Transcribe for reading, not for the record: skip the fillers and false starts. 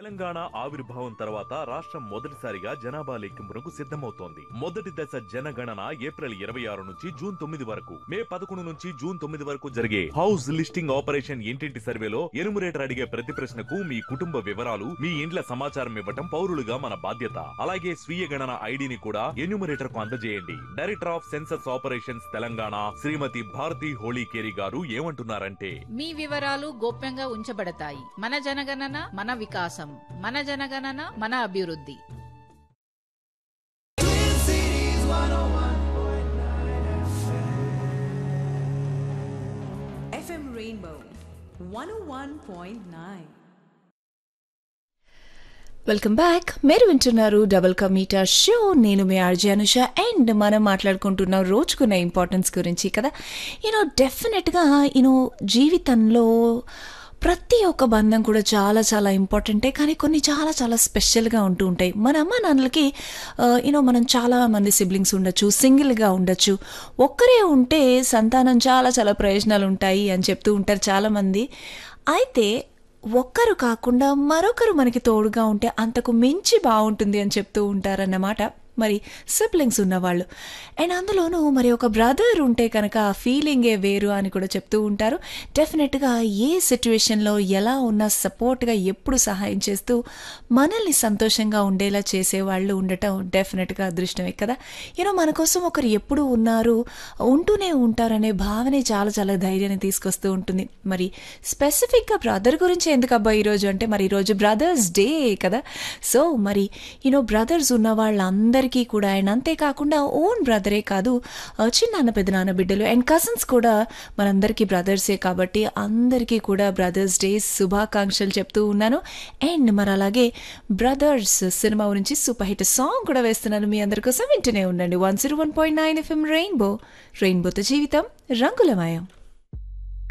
తెలంగాణ ఆవిర్భావం తర్వాత రాష్ట్రం మొదటిసారిగా జనాభా లెక్కింపునకు సిద్ధమవుతోంది. మొదటి దశ జనగణన ఏప్రిల్ 26 నుంచి జూన్ 9 వరకు, మే 11 నుంచి జూన్ 9 వరకు జరిగే హౌస్ లిస్టింగ్ ఆపరేషన్ ఇంటింటి సర్వేలో ఎనుమరేటర్ అడిగే ప్రతి ప్రశ్నకు మీ కుటుంబ వివరాలు, మీ ఇండ్ల సమాచారం ఇవ్వటం పౌరులుగా మన బాధ్యత. అలాగే స్వీయ గణన ఐడిని కూడా ఎన్యూమరేటర్ కు అందజేయండి. Director of census operations Telangana శ్రీమతి భారతి హోళీకేరి గారు ఏమంటున్నారంటే, మీ వివరాలు గోప్యంగా ఉంచబడతాయి. మన జనగణన మన వికాసం, మన జనగణన మన అభివృద్ధి. FM Rainbow 101.9. Welcome back. మీరు వింటున్నారు డబుల్ కమీటా షో. నేను మీ ఆర్జే అనుష. అండ్ మనం మాట్లాడుకుంటున్నాం రోజుకున్న ఇంపార్టెన్స్ గురించి కదా. డెఫినెట్గా జీవితంలో ప్రతి ఒక్క బంధం కూడా చాలా చాలా ఇంపార్టెంటే, కానీ కొన్ని చాలా చాలా స్పెషల్గా ఉంటూ ఉంటాయి. మన అమ్మ నాన్నలకి మనం చాలా మంది సిబ్లింగ్స్ ఉండొచ్చు, సింగిల్గా ఉండొచ్చు. ఒక్కరే ఉంటే సంతానం చాలా చాలా ప్రయోజనాలు ఉంటాయి అని చెప్తూ ఉంటారు చాలామంది. అయితే ఒక్కరు కాకుండా మరొకరు మనకి తోడుగా ఉంటే అంతకు మించి బాగుంటుంది అని చెప్తూ ఉంటారన్నమాట మరి సిబ్లింగ్స్ ఉన్నవాళ్ళు. అండ్ అందులోనూ మరి ఒక బ్రదర్ ఉంటే కనుక ఆ ఫీలింగే వేరు అని కూడా చెప్తూ ఉంటారు. డెఫినెట్గా ఏ సిచ్యువేషన్లో ఎలా ఉన్నా సపోర్ట్గా ఎప్పుడు సహాయం చేస్తూ మనల్ని సంతోషంగా ఉండేలా చేసేవాళ్ళు ఉండటం డెఫినెట్గా అదృష్టమే కదా. మన కోసం ఒకరు ఎప్పుడు ఉన్నారు, ఉంటూనే ఉంటారనే భావనే చాలా చాలా ధైర్యాన్ని తీసుకొస్తూ ఉంటుంది. మరి స్పెసిఫిక్గా బ్రదర్ గురించి ఎందుకబ్బా ఈరోజు అంటే, మరి ఈరోజు బ్రదర్స్ డే కదా. సో మరి బ్రదర్స్ ఉన్న వాళ్ళందరికీ కూడా, అండ్ అంతేకాకుండా ఓన్ బ్రదరే కాదు, చిన్నాన్న పెద్దనాన్న బిడ్డలు అండ్ కజిన్స్ కూడా మనందరికీ బ్రదర్సే. కాబట్టి అందరికీ కూడా బ్రదర్స్ డే శుభాకాంక్షలు చెప్తూ ఉన్నాను. అండ్ మరి అలాగే బ్రదర్స్ సినిమా గురించి సూపర్ హిట్ సాంగ్ కూడా వేస్తున్నాను మీ అందరి కోసం. వింటూనే ఉండండి 101.9 FM రెయిన్బో. రెయిన్బోతో జీవితం రంగులమయం.